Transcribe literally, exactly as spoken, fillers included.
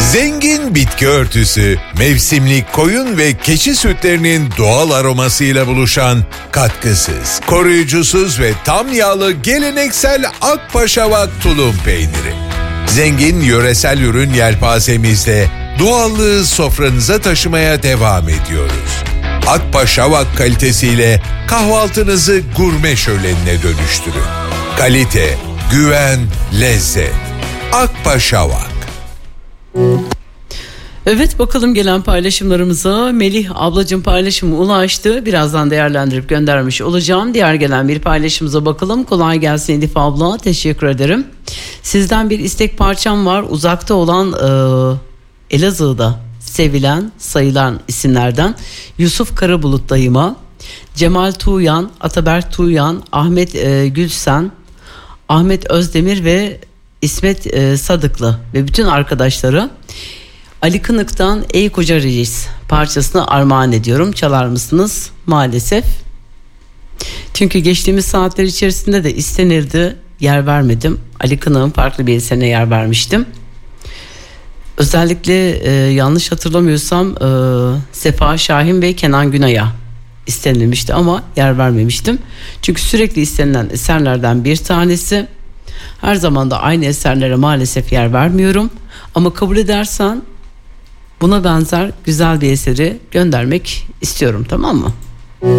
Zengin bitki örtüsü, mevsimlik koyun ve keçi sütlerinin doğal aromasıyla buluşan katkısız, koruyucusuz ve tam yağlı geleneksel Akpaşavak tulum peyniri. Zengin yöresel ürün yelpazemizde doğallığı sofranıza taşımaya devam ediyoruz. Akpaşavak kalitesiyle kahvaltınızı gurme şölenine dönüştürün. Kalite, güven, lezzet. Akpaşavak. Evet, bakalım gelen paylaşımlarımıza. Melih ablacığım paylaşımı ulaştı. Birazdan değerlendirip göndermiş olacağım. Diğer gelen bir paylaşımıza bakalım. Kolay gelsin Elif abla. Teşekkür ederim. Sizden bir istek parçam var. Uzakta olan e, Elazığ'da sevilen, sayılan isimlerden Yusuf Karabulut dayıma, Cemal Tuğyan, Ataberk Tuğyan, Ahmet e, Gülsen, Ahmet Özdemir ve İsmet e, Sadıklı ve bütün arkadaşları Ali Kınık'tan Ey Koca Reis parçasını armağan ediyorum. Çalar mısınız? Maalesef. Çünkü geçtiğimiz saatler içerisinde de istenildi. Yer vermedim. Ali Kınık'ın farklı bir eserine yer vermiştim. Özellikle e, yanlış hatırlamıyorsam e, Sefa Şahin ve Kenan Günay'a istenilmişti ama yer vermemiştim. Çünkü sürekli istenilen eserlerden bir tanesi. Her zaman da aynı eserlere maalesef yer vermiyorum. Ama kabul edersen buna benzer güzel bir eseri göndermek istiyorum, tamam mı?